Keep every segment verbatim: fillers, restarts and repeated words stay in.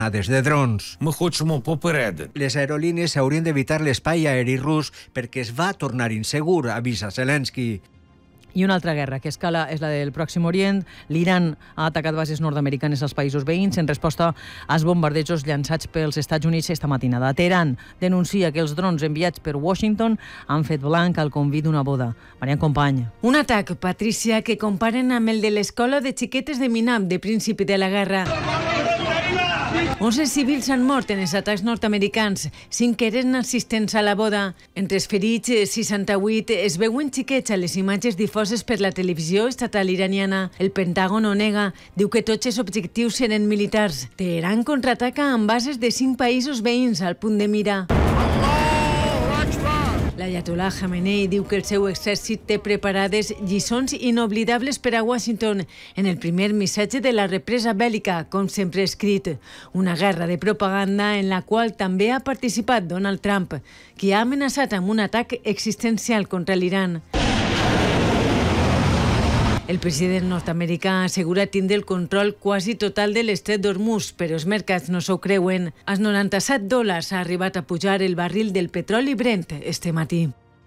des de drons. Ми хочемо попередити. Les aerolínies haurien d'evitar l'espai aeri rus perquè es va tornar insegur, avisa Zelensky. I una altra guerra que escala és la del Pròxim Orient. L'Iran ha atacat bases nord-americanes als països veïns en resposta als bombardejos llançats pels Estats Units esta matinada. Teheran denuncia que els drons enviats per Washington han fet blanc al convit d'una boda. Marian Company. Un atac, Patricia, que comparen amb el de l'escola de xiquetes de Minam de principi de la guerra. onze civils han mort en els atacs nord-americans, cinc eren assistents a la boda. Entre els ferits, seixanta-vuit, es veuen xiquets a les imatges difoses per la televisió estatal iraniana. El Pentàgon ho nega, diu que tots els objectius eren militars. Teheran contraataca amb bases de cinc països veïns al punt de mira. L'Ayatollah Khamenei diu que el seu exèrcit té preparades lliçons inoblidables per a Washington en el primer missatge de la represa bèl·lica, com sempre escrit. Una guerra de propaganda en la qual també ha participat Donald Trump, qui ha amenaçat amb un atac existencial contra l'Iran. El president nord-americà assegura tindre el control quasi total de l'estret d'Hormuz, però els mercats no s'ho creuen. Als noranta-set dòlars ha arribat a pujar el barril del petroli Brent este matí.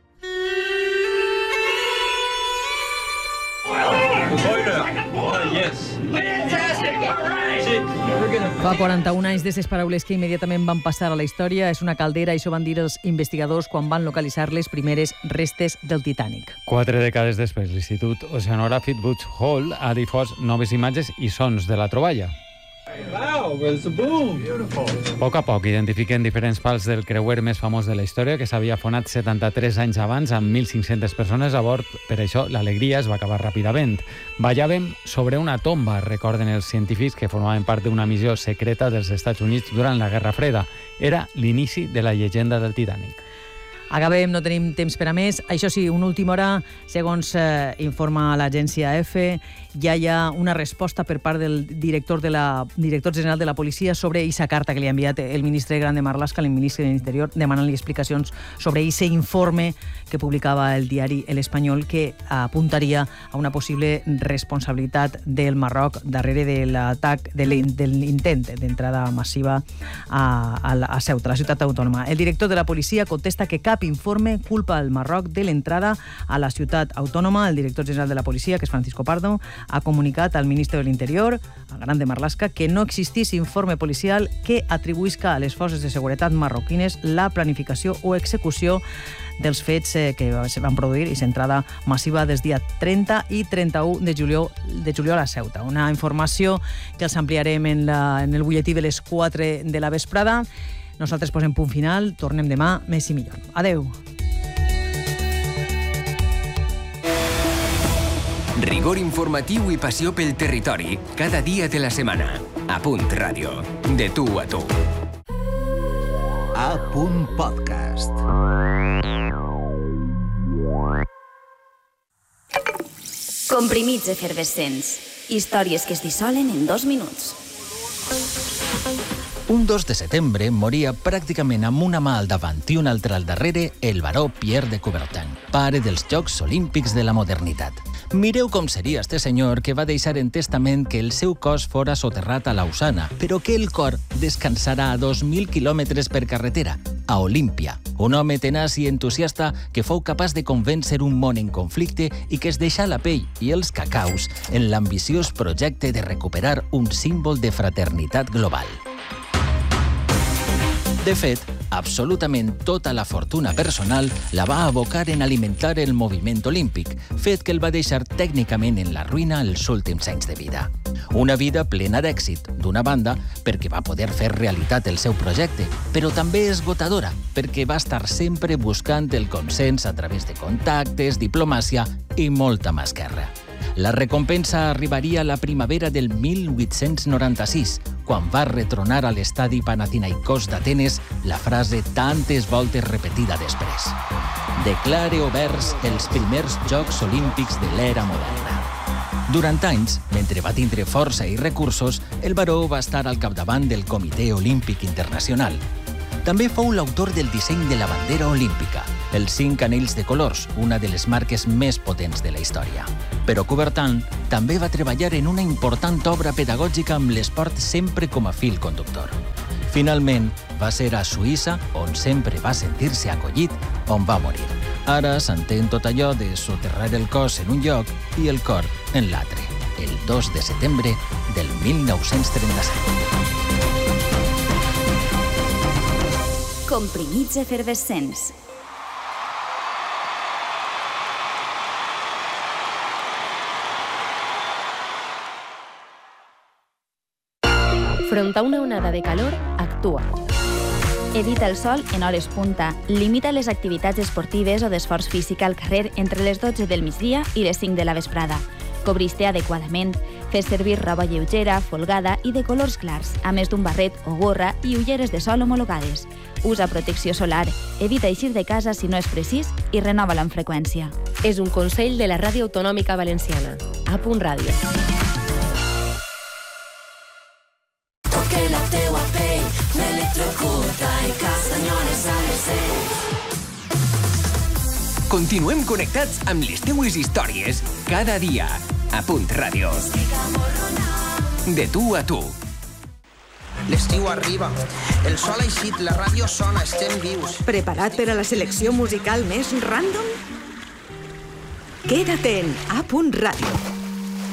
Fa quaranta-un anys des les paraules que immediatament van passar a la història. És una caldera, això van dir els investigadors quan van localitzar les primeres restes del Titanic. Quatre dècades després, l'Institut Oceanogràfic Woods Hole ha difós noves imatges i sons de la troballa. Wow, it's a boom. Beautiful. A poc a poc identifiquen diferents pals del creuer més famós de la història, que s'havia afonat setanta-tres anys abans amb mil cinc-centes persones a bord. Per això l'alegria es va acabar ràpidament. Ballàvem sobre una tomba, recorden els científics que formaven part d'una missió secreta dels Estats Units durant la Guerra Freda. Era l'inici de la llegenda del Titanic. Acabem, no tenim temps per a més. Això sí, una última hora, segons eh, informa l'agència E F, ja hi ha una resposta per part del director, de la, director general de la policia sobre aquesta carta que li ha enviat el ministre Grande Marlaska, el ministre de l'Interior, demanant-li explicacions sobre aquest informe que publicava el diari El Espanyol, que apuntaria a una possible responsabilitat del Marroc darrere de l'atac, de l'intent d'entrada massiva a, a, a Ceuta, la ciutat autònoma. El director de la policia contesta que cap informe culpa al Marroc de l'entrada a la ciutat autònoma. El director general de la policia, que és Francisco Pardo, ha comunicat al ministre de l'Interior, al Grande Marlaska, que no existís informe policial que atribuïsca a les forces de seguretat marroquines la planificació o execució dels fets que se van produir i l'entrada massiva des dia trenta i trenta-u de juliol, de juliol a Ceuta. Una informació que els ampliarem en, la, en el butlletí de les quatre de la vesprada. Nosaltres posem punt final, tornem demà, més i millor. Adeu. Rigor informatiu i passió pel territori, cada dia de la setmana. A Punt Ràdio. De tu a tu. A Punt Podcast. Comprimits efervescents. Històries que es dissolen en dos minuts. Un dos de setembre moria pràcticament amb una mà al davant i una altra al darrere el baró Pierre de Coubertin, pare dels Jocs Olímpics de la modernitat. Mireu com seria este senyor que va deixar en testament que el seu cos fora soterrat a Lausana, però que el cor descansarà a dos mil quilòmetres per carretera, a Olímpia. Un home tenaç i entusiasta que fou capaç de convèncer un món en conflicte i que es deixà la pell i els cacaus en l'ambiciós projecte de recuperar un símbol de fraternitat global. De fet, absolutament tota la fortuna personal la va abocar en alimentar el moviment olímpic, fet que el va deixar tècnicament en la ruïna els últims anys de vida. Una vida plena d'èxit, d'una banda, perquè va poder fer realitat el seu projecte, però també esgotadora, perquè va estar sempre buscant el consens a través de contactes, diplomàcia i molta més guerra. La recompensa arribaria la primavera del mil vuit-cents noranta-sis, quan va retronar a l'estadi Panathinaikos d'Atenes la frase tantes voltes repetida després. Declare oberts els primers Jocs Olímpics de l'era moderna. Durant anys, mentre va tindre força i recursos, el baró va estar al capdavant del Comitè Olímpic Internacional. També fou l'autor del disseny de la bandera olímpica, els cinc anells de colors, una de les marques més potents de la història. Però Coubertin també va treballar en una important obra pedagògica amb l'esport sempre com a fil conductor. Finalment, va ser a Suïssa, on sempre va sentir-se acollit, on va morir. Ara s'entén tot allò de soterrar el cos en un lloc i el cor en l'altre, el dos de setembre del mil nou-cents trenta-set. Comprimits efervescents. Front a una onada de calor, actua. Evita el sol en hores punta. Limita les activitats esportives o d'esforç físic al carrer entre les dotze del migdia i les cinc de la vesprada. Cobrís-te adequadament. Fes servir roba lleugera, folgada i de colors clars, a més d'un barret o gorra i ulleres de sol homologades. Usa protecció solar. Evita eixir de casa si no és precís i renova-la amb freqüència. És un consell de la Ràdio Autonòmica Valenciana. A punt ràdio. La teua pell m'electrocuta i castanyones a les dents. Continuem connectats amb les teues històries cada dia. A Punt Ràdio. De tu a tu. L'estiu arriba, el sol ha eixit, la ràdio sona, estem vius. Preparat per a la selecció musical més random? Quédate en A Punt Ràdio.